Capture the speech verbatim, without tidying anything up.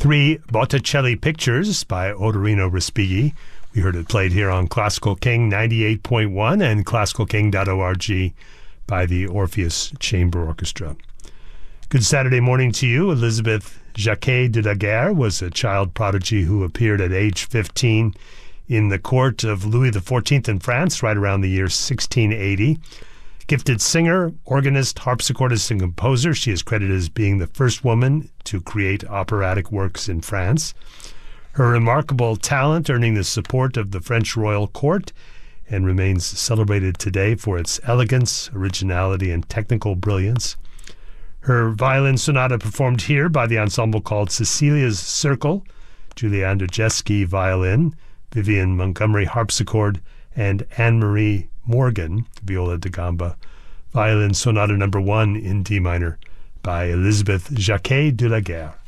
Three Botticelli Pictures by Odorino Respighi. We heard it played here on Classical King ninety-eight point one and classical king dot org by the Orpheus Chamber Orchestra. Good Saturday morning to you. Elizabeth Jacquet de la Guerre was a child prodigy who appeared at age fifteen in the court of Louis the fourteenth in France right around the year sixteen eighty. Gifted singer, organist, harpsichordist, and composer, she is credited as being the first woman to create operatic works in France. Her remarkable talent earning the support of the French royal court and remains celebrated today for its elegance, originality, and technical brilliance. Her violin sonata performed here by the ensemble called Cecilia's Circle, Julia Andrzejewski violin, Vivian Montgomery harpsichord, and Anne-Marie Morgan, viola da gamba, violin sonata number one in D minor by Elizabeth Jacquet de la Guerre.